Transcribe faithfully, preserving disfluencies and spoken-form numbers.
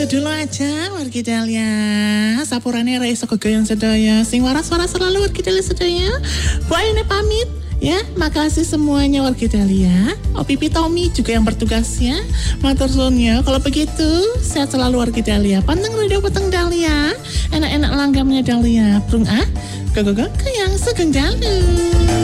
Itu dulu aja wargi Dahlia. Sapurane ra iso kegoyang sedaya. Sing waras-waras selalu wargi Dahlia sedaya. Bu Ayune pamit ya. Makasih semuanya wargi Dahlia. Opipi Tommy juga yang bertugas ya. Matur suwun ya. Kalau begitu sehat selalu wargi Dahlia. Panteng radio peteng Dahlia. Enak-enak langgamnya Dahlia. Brung ah. Go go go yang Sugeng Dalu.